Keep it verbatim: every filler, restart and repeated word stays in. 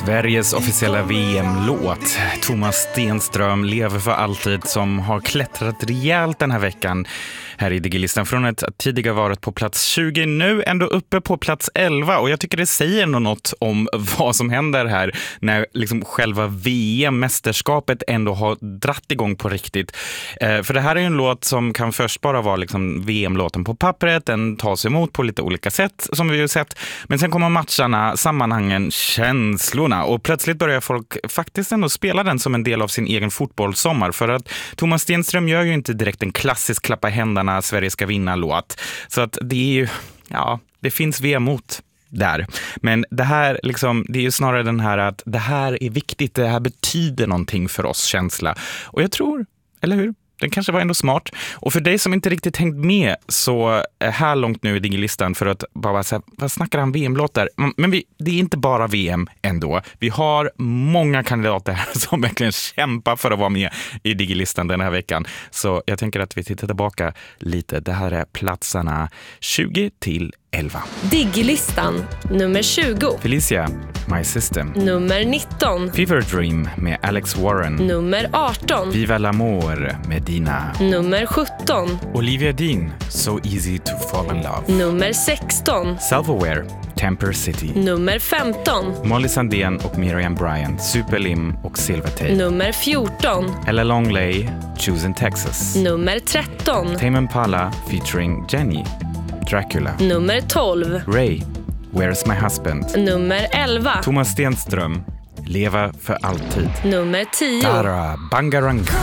Sveriges officiella V M-låt. Thomas Stenström, Lever för alltid, som har klättrat rejält den här veckan här i Digilistan. Från att tidigare varit på plats tjugo, nu ändå uppe på plats elva. Och jag tycker det säger något om vad som händer här när liksom själva V M-mästerskapet ändå har dratt igång på riktigt. Eh, för det här är en låt som kan först bara vara liksom V M-låten på pappret. Den tas emot på lite olika sätt som vi har sett. Men sen kommer matcherna, sammanhangen, känslorna. Och plötsligt börjar folk faktiskt ändå spela den som en del av sin egen fotbollssommar. För att Thomas Stenström gör ju inte direkt en klassisk klappa händerna Sverige ska vinna låt. Så att det är ju, ja, det finns vemot där. Men det här liksom, det är ju snarare den här att det här är viktigt, det här betyder någonting för oss känsla. Och jag tror, eller hur? Den kanske var ändå smart. Och för dig som inte riktigt hängt med så här långt nu i Digilistan för att bara säga, vad snackar han V M-låtar? Men vi, det är inte bara V M ändå. Vi har många kandidater här som verkligen kämpar för att vara med i Digilistan den här veckan. Så jag tänker att vi tittar tillbaka lite. Det här är platserna tjugo till elva. Digilistan nummer tjugo. Felicia, My System. Nummer nitton. Fever Dream med Alex Warren. Nummer arton. Viva l'amor med Dina. Nummer sjutton. Olivia Dean, So Easy to Fall in Love. Nummer sexton. Self-Aware, Temper City. Nummer femton. Molly Sandén och Miriam Bryant, Superlim och Silvertape. Nummer fjorton. Ella Longley, Choosing Texas. Nummer tretton. Tame Impala featuring Jenny, Dracula. Nummer tolv. Ray, Where's My Husband. Nummer elva. Thomas Stenström, Leva för alltid. Nummer tio. Tara Bangaranga.